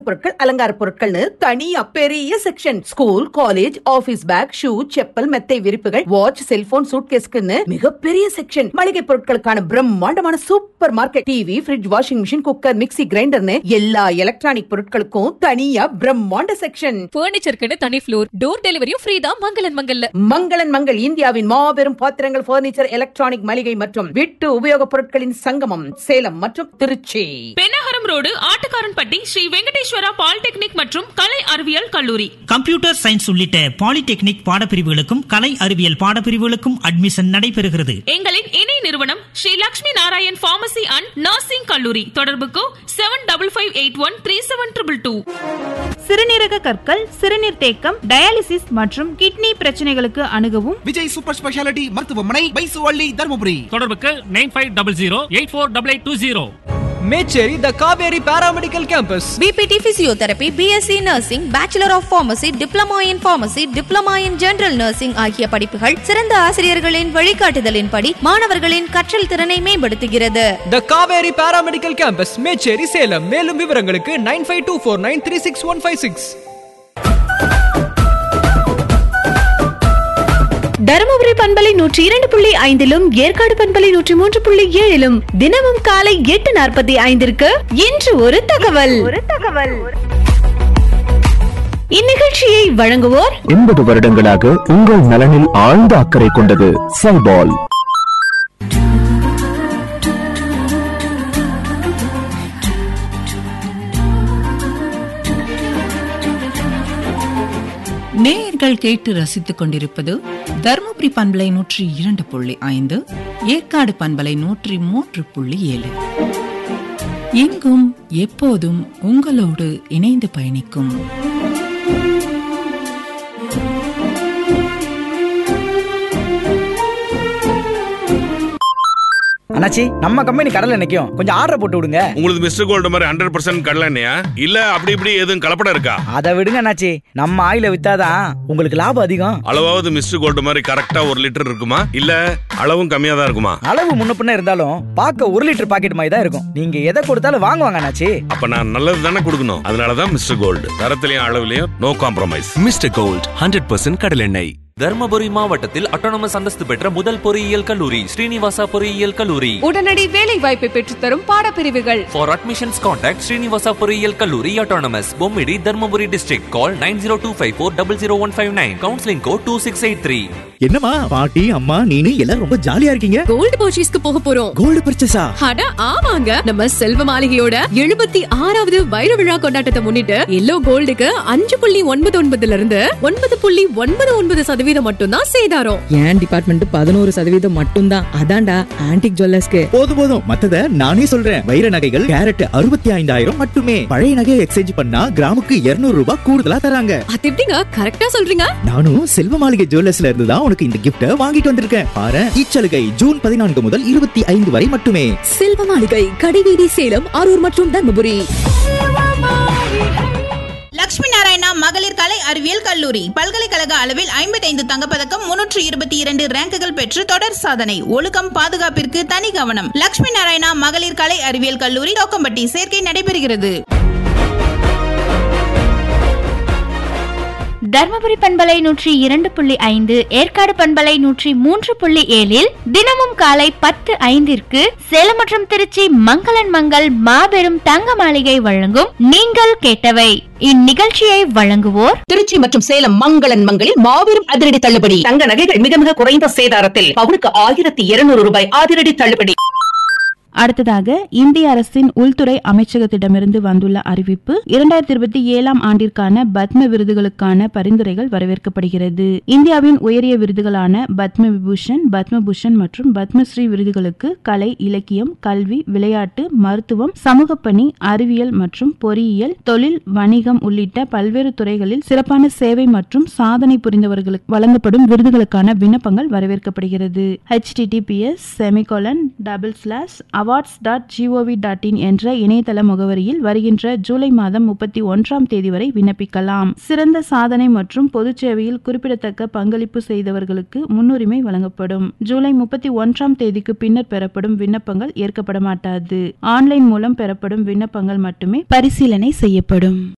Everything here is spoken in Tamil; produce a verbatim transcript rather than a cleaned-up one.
பொருட்கள், அலங்கார பொருட்கள்னு தனியா பெரிய section. School, college, office back, shoe, chappal, மெத்தை விரிப்புகள், வாட்ச், செல்போன், சூட்கேஸ்க்குன்னு மிகப்பெரிய செக்ஷன். மளிகை பொருட்களுக்கான பிரம்மாண்டமான super market. TV, fridge, washing machine, cooker, mixie, கிரைண்டர்னு எல்லா எலக்ட்ரானிக் பொருட்களுக்கும் தனியா பிரம்மாண்ட செக்ஷன். பர்னிச்சருக்கு தனி ஃப்ளோர். டோர் டெலிவரியும் ஃப்ரீ தான் மங்களன் மங்கல்ல. மங்களன் மங்கள் இந்தியாவின் மாபெரும் பாத்திரங்கள், பர்னிச்சர், எலக்ட்ரானிக், மளிகை மற்றும் வீட்டு உபயோகப் பொருட்களின் சங்கமம். சேலம் மற்றும் திருச்சி. பெண்ணகரம் ரோடு, ஆட்டுக்காரன்பட்டி, ஸ்ரீ வெங்கடேஸ்வரா பாலிடெக்னிக் மற்றும் கலை அறிவியல் கல்லூரி. கம்ப்யூட்டர் சயின்ஸ் உள்ளிட்ட பாலிடெக்னிக் பாடப்பிரிவுகளுக்கும் கலை அறிவியல் பாடப்பிரிவுகளுக்கும் அட்மிஷன் நடைபெறுகிறது. எங்களின் இணை நிறுவனம் Sri Lakshmi Narayan pharmacy and nursing கல்லூரி. தொடர்புக்கு seven double five eight one three seven triple two. சிறுநீரக கற்கள், சிறுநீர் தேக்கம், டயாலிசிஸ் மற்றும் கிட்னி பிரச்சனைகளுக்கு அணுகவும் விஜய் சூப்பர் ஸ்பெஷாலிட்டி மருத்துவமனை, பைசுவள்ளி, தர்மபுரி. தொடர்புக்கு nine five double zero eight four double eight two zero. Mecheri the Kaveri paramedical campus. PPT physiotherapy, BSc nursing, bachelor of pharmacy, diploma in pharmacy, diploma in general nursing ஆகிய படிப்புகள் சிறந்த ஆசிரியர்களின் வழிகாட்டுதலின்படி மாணவர்களின் கற்றல் திறனை மேம்படுத்துகிறது. த காவேரி பாராமெடிக்கல் கேம்பஸ், மேச்சேரி, சேலம். மேலும் விவரங்களுக்கு nine five two four nine three six one five six. Dharmapuri பண்பலை நூற்றி இரண்டு புள்ளி ஐந்திலும் ஏற்காடு பண்பலை நூற்றி மூன்று புள்ளி ஏழிலும் தினமும் காலை எட்டு நாற்பத்தி ஐந்திற்கு இன்று ஒரு தகவல் ஒரு தகவல் இந்நிகழ்ச்சியை வழங்குவோர் எண்பது வருடங்களாக உங்கள் நலனில் ஆழ்ந்த அக்கறை கொண்டது சைபால். நேயர்கள் கேட்டு ரசித்துக் கொண்டிருப்பது தருமபுரி பண்பலை நூற்றி இரண்டு புள்ளி ஐந்து, ஏற்காடு பண்பலை நூற்றி மூன்று புள்ளி ஏழு. எங்கும் எப்போதும் உங்களோடு இணைந்து பயணிக்கும் அண்ணாச்சி, நம்ம கம்பெனி கடலை நிக்கும், கொஞ்சம் ஆர்டர் போட்டு விடுங்க. உங்களுக்கு மிஸ்டர் கோல்டு மாதிரி ஹண்ட்ரட் பர்சன்ட் கடலை எண்ணெயா இல்ல அப்படி இப்படி எதுவும் கலப்படம் இருக்கா? அதை விடுங்க அண்ணாச்சி, நம்ம ஆயில வித்தாதான் உங்களுக்கு லாபம் அதிகம். அளவாவது மிஸ்டர் கோல்டு மாதிரி கரெக்டா ஒரு லிட்டர் இருக்குமா இல்ல அளவும் கம்மியா தான் இருக்குமா? அளவு முன்ன பின்ன இருந்தாலும் பார்க்க ஒரு லிட்டர் பாக்கெட் மாதிரி தான் இருக்கும். நீங்க எதை கொடுத்தாலும் வாங்குவாங்க அண்ணாச்சி. அப்ப நான் நல்லது தானே கொடுக்கணும். அதனாலதான் mister gold, தரத்திலையும் அளவுலயும் no compromise. Mister gold hundred percent கடலெண்ணெய். தர்மபுரி மாவட்டத்தில் அட்டானமஸ் அந்தஸ்து பெற்ற முதல் பொறியியல் கல்லூரி ஸ்ரீனிவாசா பொறியியல் கல்லூரி. உடனடி வேலை வாய்ப்பை பெற்றுத்தரும் பாடப்பிரிவுகள். ஃபார் அட்மிஷன்ஸ் கான்டாக்ட் ஸ்ரீனிவாசா பொறியியல் கல்லூரி autonomous, Bommidi, Dharmapuri district. Call nine zero two five four double zero one five nine. Counselling code two six eight three. என்னமா பாட்டி, அம்மா, நீனு எல்லாரும் ரொம்ப ஜாலியா இருக்கீங்க. கோல்டு பர்ச்சேஸ்க்கு போக போறோம். கோல்டு பர்ச்சேஸா? அட ஆமாங்க, நம்ம செல்வ மாளிகையோட எழுபத்தி ஆறாவது வைர விழா கொண்டாட்டத்தை முன்னிட்டு எல்லோ கோல்டுக்கு அஞ்சு புள்ளி ஒன்பது ஒன்பதுல இருந்து ஒன்பது புள்ளி ஒன்பது ஒன்பது சதவீதம் மட்டும் தான் சேதாரம். ஏன் டிபார்ட்மெண்ட் பதினோரு சதவீதம் மட்டும் தான். அதான்டா ஆன்டிக் ஜுவல்லர்ஸ்க்கு. போதும் போதும், மத்தத நானே சொல்றேன். வைர நகைகள் கேரட் அறுபத்தி ஐந்தாயிரம் மட்டுமே. பழைய நகையை எக்ஸ்சேஞ்ச் பண்ணா கிராமுக்கு இருநூறு ரூபாய் கூடுதலா தராங்க. அது எப்படிங்க கரெக்டா சொல்றீங்க? நானும் செல்வ மாளிகை ஜுவல்லர்ஸ்ல இருந்து தான் உனக்கு இந்த கிஃப்ட வாங்கிட்டு வந்திருக்கேன். பாரு, இச்சலுகை ஜூன் பதினான்கு முதல் இருபத்தி ஐந்து வரை மட்டுமே. செல்வ மாளிகை, கடைவீதி, சேலம், அரூர் மற்றும் தர்மபுரி. லட்சுமி நாராயணா மகளிர் கலை அறிவியல் கல்லூரி பல்கலைக்கழக அளவில் ஐம்பத்தி ஐந்து தங்கப்பதக்கம், முன்னூற்று இருபத்தி இரண்டு ரேங்குகள் பெற்று தொடர் சாதனை. ஒழுக்கம், பாதுகாப்பிற்கு தனி கவனம். லட்சுமி நாராயணா மகளிர் கலை அறிவியல் கல்லூரி, தோக்கம்பட்டி. சேர்க்கை நடைபெறுகிறது. தர்மபுரி பண்பலை நூற்றி இரண்டு புள்ளி ஐந்து, ஏற்காடு பண்பலை நூற்றி மூன்று புள்ளி ஏழில் தினமும் காலை பத்து ஐந்திற்கு சேலம் மற்றும் திருச்சி மங்களன் மங்கள் மாபெரும் தங்க மாளிகை வழங்கும் நீங்கள் கேட்டவை. இந்நிகழ்ச்சியை வழங்குவோர் திருச்சி மற்றும் சேலம் மங்களன் மங்களில் மாபெரும் அதிரடி தள்ளுபடி. தங்க நகைகள் மிக மிக குறைந்த சேதாரத்தில் பவுனுக்கு ஆயிரத்தி இருநூறு ரூபாய் அதிரடி தள்ளுபடி. அடுத்ததாக இந்திய அரசின் உள்துறை அமைச்சகத்திடமிருந்து வந்துள்ள அறிவிப்பு. இரண்டாயிரத்தி இருபத்தி ஏழாம் ஆண்டிற்கான பத்ம விருதுகளுக்கான பரிந்துரைகள் வரவேற்கப்படுகிறது. இந்தியாவின் உயரிய விருதுகளான பத்ம விபூஷன், பத்மபூஷன் மற்றும் பத்மஸ்ரீ விருதுகளுக்கு கலை, இலக்கியம், கல்வி, விளையாட்டு, மருத்துவம், சமூக பணி, அறிவியல் மற்றும் பொறியியல், தொழில், வணிகம் உள்ளிட்ட பல்வேறு துறைகளில் சிறப்பான சேவை மற்றும் சாதனை புரிந்தவர்களுக்கு வழங்கப்படும் விருதுகளுக்கான விண்ணப்பங்கள் வரவேற்கப்படுகிறது. H D D B S semicolon double slash awards dot gov dot in என்ற இணையதள முகவரியில் வருகின்ற ஜூலை மாதம் முப்பத்தி ஒன்றாம் தேதி வரை விண்ணப்பிக்கலாம். சிறந்த சாதனை மற்றும் பொது சேவையில் குறிப்பிடத்தக்க பங்களிப்பு செய்தவர்களுக்கு முன்னுரிமை வழங்கப்படும். ஜூலை முப்பத்தி ஒன்றாம் தேதிக்கு பின்னர் பெறப்படும் விண்ணப்பங்கள் ஏற்கப்பட மாட்டாது. ஆன்லைன் மூலம் பெறப்படும் விண்ணப்பங்கள் மட்டுமே பரிசீலனை செய்யப்படும்.